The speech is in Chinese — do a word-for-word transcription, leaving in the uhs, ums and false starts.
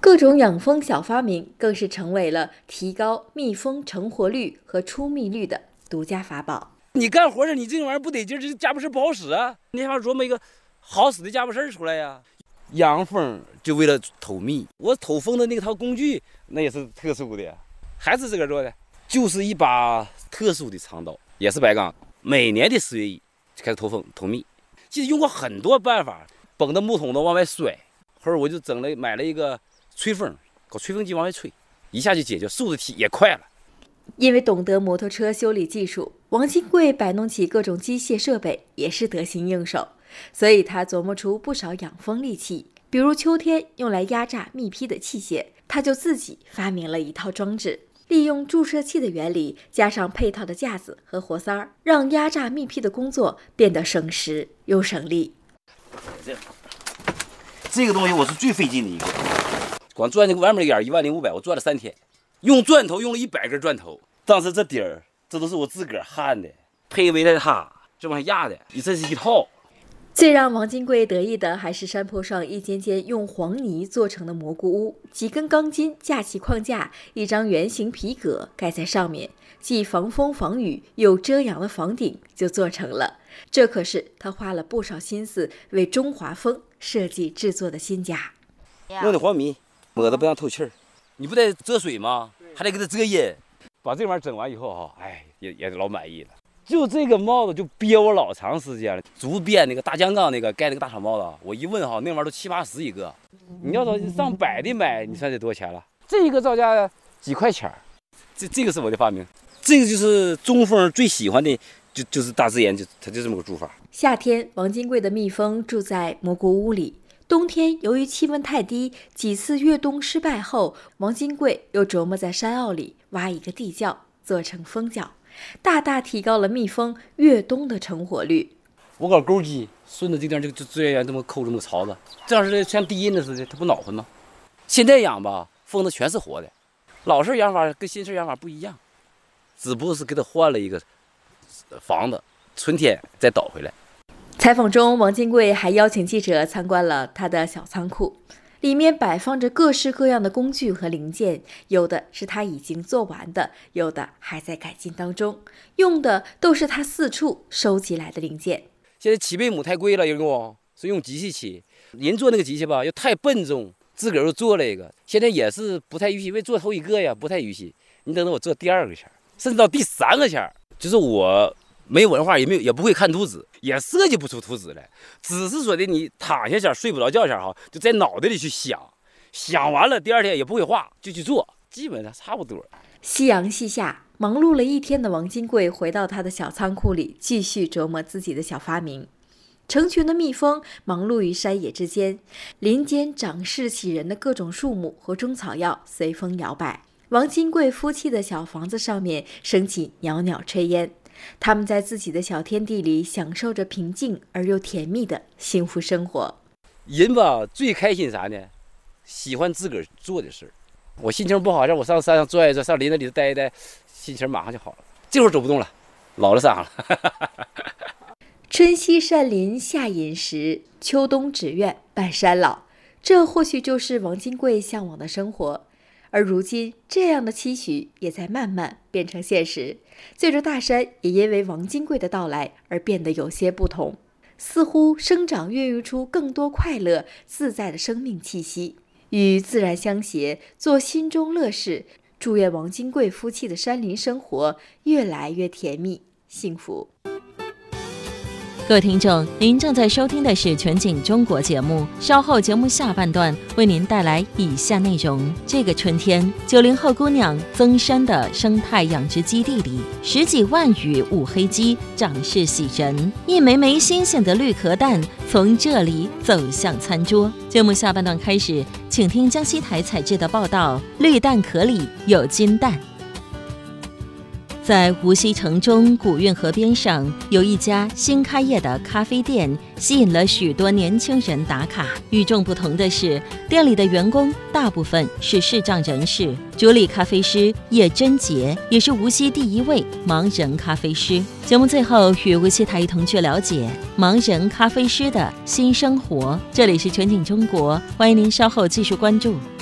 各种养蜂小发明更是成为了提高蜜蜂成活率和出蜜率的独家法宝。 你干活时，你这玩意儿不得劲，这家伙事不好使啊！你还要琢磨一个好使的家伙事出来呀。养蜂就为了偷蜜，我偷蜂的那套工具那也是特殊的，还是自个儿做的，就是一把特殊的长刀，也是白钢。每年的四月一就开始偷蜂偷蜜，其实用过很多办法，绷着木桶子往外甩，后来我就整了买了一个吹风，搞吹风机往外吹，一下就解决，速度提也快了。 因为懂得摩托车修理技术，王金贵摆弄起各种机械设备也是得心应手，所以他琢磨出不少养蜂利器，比如秋天用来压榨蜜批的器械，他就自己发明了一套装置，利用注射器的原理，加上配套的架子和活塞儿，让压榨蜜批的工作变得省时又省力。 这这个东西我是最费劲的一个，光钻这个外面眼一万零五百，我钻了三天，用钻头用了一百根钻头。当时这底儿这都是我自个儿焊的，配维泰塔这往下压的，这是一套。 最让王金贵得意的还是山坡上一间间用黄泥做成的蘑菇屋，几根钢筋架起框架，一张圆形皮革盖在上面，既防风防雨又遮阳的房顶就做成了。这可是他花了不少心思为中华蜂设计制作的新家。 用的黄泥抹的不让透气儿，你不得遮水吗？还得给它遮阴。把这玩意儿整完以后哈，哎，也也老满意了。就这个帽子就憋我老长时间了，竹编那个大江钢那个盖那个大草帽子，我一问哈，那玩意儿都七八十一个。你要说上百的买，你算得多少钱了？这个造价几块钱。这这个是我的发明，这个就是中蜂最喜欢的，就就是大自然，就它就这么个住法。 夏天，王金贵的蜜蜂住在蘑菇屋里。冬天由于气温太低，几次越冬失败后，王金贵又琢磨在山坳里挖一个地窖，做成蜂窖，大大提高了蜜蜂越冬的成活率。 我搞钩机，顺着这地方就就自然这么扣这么个槽子，这样是像低音的似的，它不恼火吗？现在养吧，蜂子全是活的，老式养法跟新式养法不一样，只不过是给它换了一个房子，春天再倒回来。 采访中，王金贵还邀请记者参观了他的小仓库，里面摆放着各式各样的工具和零件，有的是他已经做完的，有的还在改进当中，用的都是他四处收集来的零件。 现在起背母太贵了，人工是用机器起，人做那个机器吧又太笨重，自个儿又做了一个，现在也是不太预期，因为做头一个呀不太预期。你等等我做第二个钱，甚至到第三个钱，就是我没文化，也没有也不会看图纸，也设计不出图纸来，只是说的你躺下前睡不着觉前哈，就在脑袋里去想，想完了第二天也不会画，就去做，基本上差不多。 夕阳西下，忙碌了一天的王金贵回到他的小仓库里，继续琢磨自己的小发明。成群的蜜蜂忙碌于山野之间，林间长势喜人的各种树木和中草药随风摇摆。王金贵夫妻的小房子上面升起袅袅炊烟，他们在自己的小天地里享受着平静而又甜蜜的幸福生活。 人吧最开心啥呢？喜欢自个儿做的事儿。我心情不好，让我上山上转一转，上林子里待一待，心情马上就好了。这会儿走不动了，老了伤了。 春夕善林夏饮食，秋冬只愿半山老。这或许就是王金贵向往的生活。而如今，这样的期许也在慢慢变成现实。这座大山也因为王金贵的到来而变得有些不同，似乎生长孕育出更多快乐自在的生命气息。与自然相携，做心中乐事。祝愿王金贵夫妻的山林生活越来越甜蜜幸福。 各位听众，您正在收听的是全景中国节目，稍后节目下半段为您带来以下内容。这个春天，九零后姑娘增山的生态养殖基地里，十几万羽五黑鸡长势喜人，一枚枚新鲜的绿壳蛋从这里走向餐桌。节目下半段开始，请听江西台采制的报道：绿蛋壳里有金蛋。在无锡城中古运河边上，有一家新开业的咖啡店，吸引了许多年轻人打卡。与众不同的是，店里的员工大部分是视障人士。主理咖啡师叶真杰也是无锡第一位盲人咖啡师。节目最后与无锡台一同去了解盲人咖啡师的新生活。这里是全景中国，欢迎您稍后继续关注。